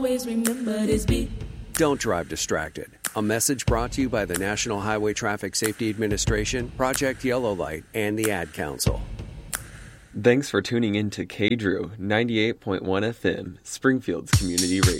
Always remember this beat. Don't drive distracted. A message brought to you by the National Highway Traffic Safety Administration, Project Yellow Light, and the Ad Council. Thanks for tuning in to KDRU 98.1 FM, Springfield's community radio.